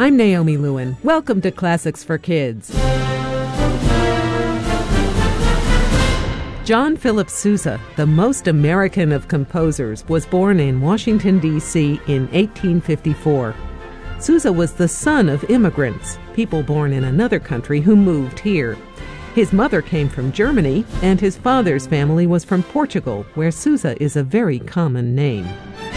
I'm Naomi Lewin. Welcome to Classics for Kids. John Philip Sousa, the most American of composers, was born in Washington, D.C. in 1854. Sousa was the son of immigrants, people born in another country who moved here. His mother came from Germany, and his father's family was from Portugal, where Sousa is a very common name.